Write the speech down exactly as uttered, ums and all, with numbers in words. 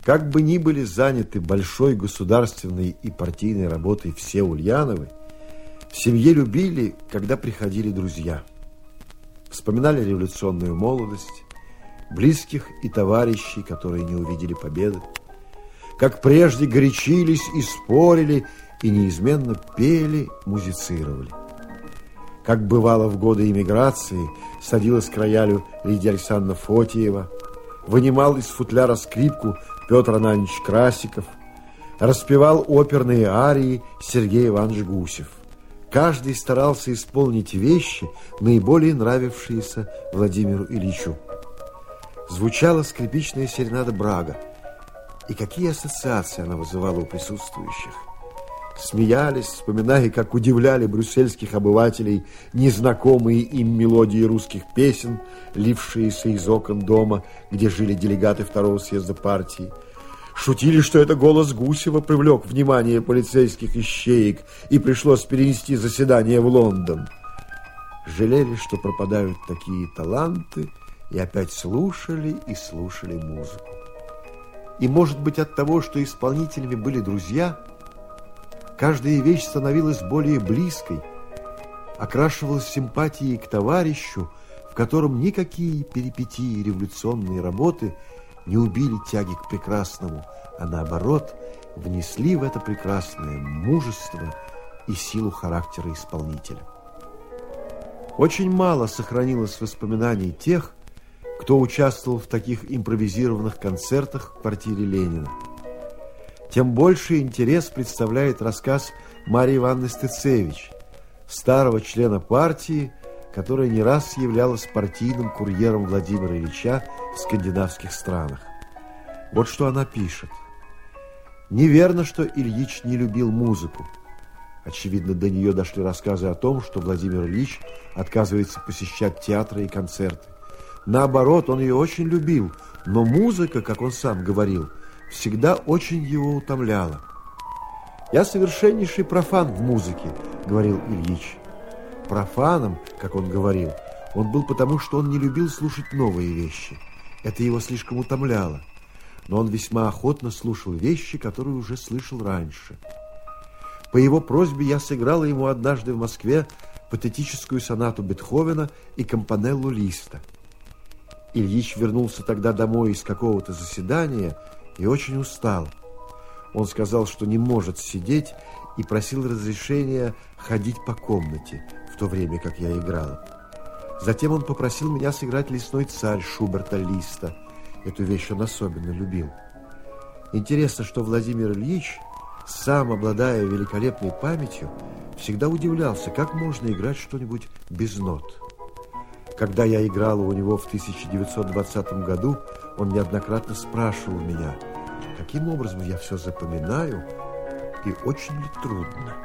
Как бы ни были заняты большой государственной и партийной работой все Ульяновы, в семье любили, когда приходили друзья. Вспоминали революционную молодость, близких и товарищей, которые не увидели победы. Как прежде горячились и спорили, и неизменно пели, музицировали. Как бывало в годы эмиграции, садилась к роялю Лидия Александровна Фотиева, вынимал из футляра скрипку Петр Ананьевич Красиков, распевал оперные арии Сергей Иванович Гусев. Каждый старался исполнить вещи, наиболее нравившиеся Владимиру Ильичу. Звучала скрипичная серенада Брага. И какие ассоциации она вызывала у присутствующих. Смеялись, вспоминая, как удивляли брюссельских обывателей незнакомые им мелодии русских песен, лившиеся из окон дома, где жили делегаты второго съезда партии. Шутили, что это голос Гусева привлек внимание полицейских ищеек и пришлось перенести заседание в Лондон. Жалели, что пропадают такие таланты, и опять слушали и слушали музыку. И, может быть, от того, что исполнителями были друзья, каждая вещь становилась более близкой, окрашивалась симпатией к товарищу, в котором никакие перипетии революционной работы не убили тяги к прекрасному, а наоборот, внесли в это прекрасное мужество и силу характера исполнителя. Очень мало сохранилось воспоминаний тех, кто участвовал в таких импровизированных концертах в квартире Ленина. Тем больше интерес представляет рассказ Марии Ивановны Стыцевич, старого члена партии, которая не раз являлась партийным курьером Владимира Ильича в скандинавских странах. Вот что она пишет. Неверно, что Ильич не любил музыку. Очевидно, до нее дошли рассказы о том, что Владимир Ильич отказывается посещать театры и концерты. Наоборот, он ее очень любил, но музыка, как он сам говорил, всегда очень его утомляла. «Я совершеннейший профан в музыке», — говорил Ильич. Профаном, как он говорил, он был потому, что он не любил слушать новые вещи. Это его слишком утомляло. Но он весьма охотно слушал вещи, которые уже слышал раньше. По его просьбе я сыграла ему однажды в Москве патетическую сонату Бетховена и компанеллу Листа. Ильич вернулся тогда домой из какого-то заседания и очень устал. Он сказал, что не может сидеть, и просил разрешения ходить по комнате, в то время как я играла. Затем он попросил меня сыграть «Лесной царь» Шуберта Листа. Эту вещь он особенно любил. Интересно, что Владимир Ильич, сам обладая великолепной памятью, всегда удивлялся, как можно играть что-нибудь без нот. Когда я играла у него в тысяча девятьсот двадцатом году, он неоднократно спрашивал меня, каким образом я все запоминаю и очень ли трудно.